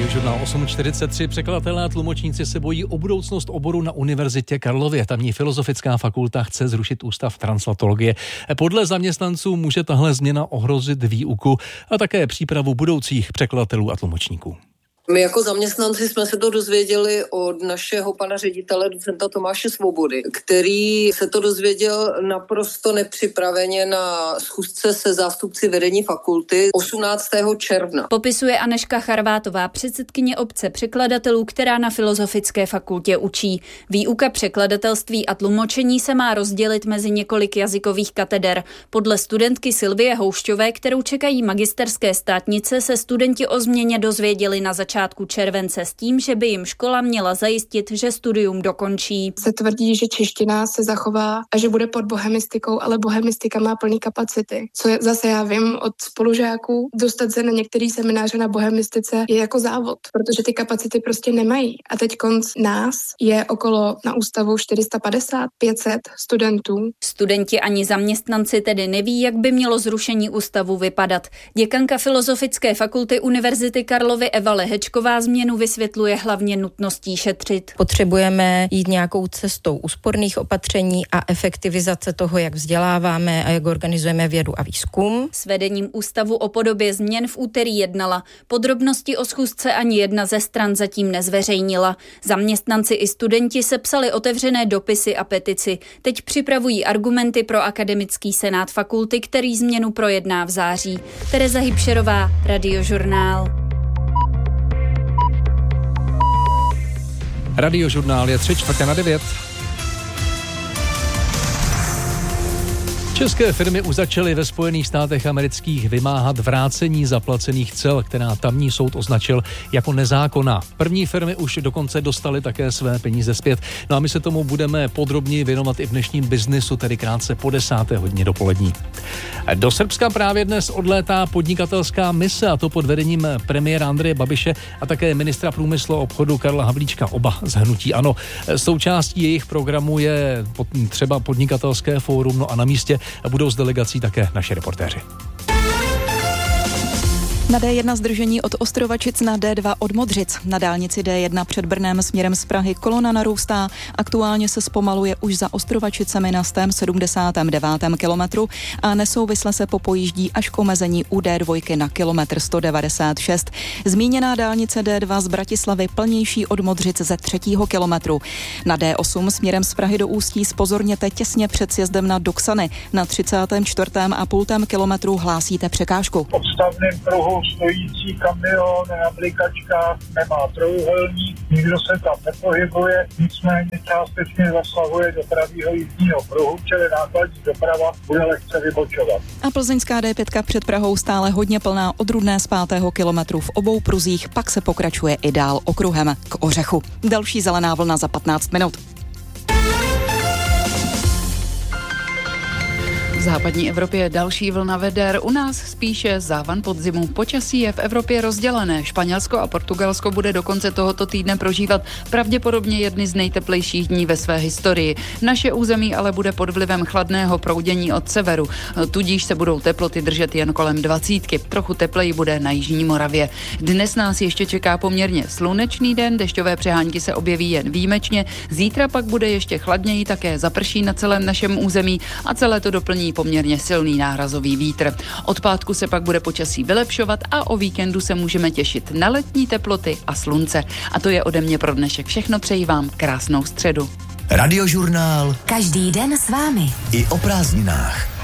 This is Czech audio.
Radiožurnál 8.43. Překladatelé a tlumočníci se bojí o budoucnost oboru na Univerzitě Karlově. Tamní filozofická fakulta chce zrušit ústav translatologie. Podle zaměstnanců může tahle změna ohrozit výuku a také přípravu budoucích překladatelů a tlumočníků. My jako zaměstnanci jsme se to dozvěděli od našeho pana ředitele, docenta Tomáše Svobody, který se to dozvěděl naprosto nepřipraveně na schůzce se zástupci vedení fakulty 18. června. Popisuje Anežka Charvátová, předsedkyně obce překladatelů, která na Filozofické fakultě učí. Výuka překladatelství a tlumočení se má rozdělit mezi několik jazykových kateder. Podle studentky Silvie Houšťové, kterou čekají magisterské státnice, se studenti o změně dozvěděli na začátku července s tím, že by jim škola měla zajistit, že studium dokončí. Se tvrdí, že čeština se zachová a že bude pod bohemistikou, ale bohemistika má plný kapacity. Co zase já vím od spolužáků, dostat se na některý semináře na bohemistice je jako závod, protože ty kapacity prostě nemají. A teď konc nás je okolo na ústavu 450-500 studentů. Studenti ani zaměstnanci tedy neví, jak by mělo zrušení ústavu vypadat. Děkanka Filozofické fakulty Univerzity Karlovy Eva Lehečková změnu vysvětluje hlavně nutností šetřit. Potřebujeme jít nějakou cestou úsporných opatření a efektivizace toho, jak vzděláváme a jak organizujeme vědu a výzkum. S vedením ústavu o podobě změn v úterý jednala. Podrobnosti o schůzce ani jedna ze stran zatím nezveřejnila. Zaměstnanci i studenti sepsali otevřené dopisy a petici. Teď připravují argumenty pro akademický senát fakulty, který změnu projedná v září. Tereza Hybšerová, Radiožurnál. Radiožurnál je 8:45. České firmy už začaly ve Spojených státech amerických vymáhat vrácení zaplacených cel, která tamní soud označil jako nezákonná. První firmy už dokonce dostaly také své peníze zpět. No a my se tomu budeme podrobněji věnovat i v dnešním biznisu, tedy krátce po 10:00 dopolední. Do Srbska právě dnes odlétá podnikatelská mise, a to pod vedením premiéra Andreje Babiše a také ministra průmyslu a obchodu Karla Havlíčka, oba z hnutí ANO. Součástí jejich programu je třeba podnikatelské fórum, no a na místě budou s delegací také naši reportéři. Na D1 zdržení od Ostrovačic na D2 od Modřic. Na dálnici D1 před Brnem směrem z Prahy kolona narůstá. Aktuálně se zpomaluje už za Ostrovačicemi na 179. kilometru a nesouvisle se popojíždí až k omezení u D2 na kilometr 196. Zmíněná dálnice D2 z Bratislavy plnější od Modřic ze 3. kilometru. Na D8 směrem z Prahy do Ústí zpozorněte těsně před sjezdem na Doksany. Na 34,5 kilometru hlásíte překážku. V podstavném pruhu stojící kamion na blikačkách nemá trojúhelník, nikdo se tam nepohybuje, nicméně částečně zasahuje do pravého jízdního pruhu, čili nákladní doprava bude lehce vybočovat. A plzeňská D5 před Prahou stále hodně plná od Rudné z 5. kilometru v obou pruzích, pak se pokračuje i dál okruhem k Ořechu. Další zelená vlna za 15 minut. V západní Evropě je další vlna veder, u nás spíše závan podzimu. Počasí je v Evropě rozdělené. Španělsko a Portugalsko bude do konce tohoto týdne prožívat pravděpodobně jedny z nejteplejších dní ve své historii. Naše území ale bude pod vlivem chladného proudění od severu, tudíž se budou teploty držet jen kolem 20. Trochu tepleji bude na jižní Moravě. Dnes nás ještě čeká poměrně slunečný den, dešťové přehánky se objeví jen výjimečně. Zítra pak bude ještě chladněji, také zaprší na celém našem území a celé to doplní poměrně silný nárazový vítr. Od pátku se pak bude počasí vylepšovat a o víkendu se můžeme těšit na letní teploty a slunce. A to je ode mě pro dnešek všechno, přeji vám krásnou středu. Radiožurnál. Každý den s vámi. I o prázdninách.